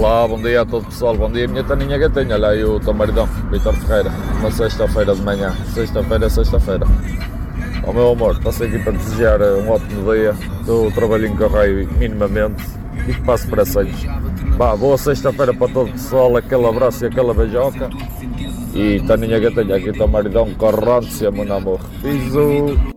Olá, bom dia a todo pessoal, bom dia minha Taninha Gatinha, olha aí o teu maridão, Vítor Ferreira, uma sexta-feira de manhã, sexta-feira. Ó meu amor, passo aqui para desejar um ótimo dia, do trabalhinho que eu raio minimamente e que passe para sempre. Boa sexta-feira para todo o pessoal, aquele abraço e aquela beijoca. E Taninha Gatinha, aqui o teu maridão, corrente-se, meu amor. Piso.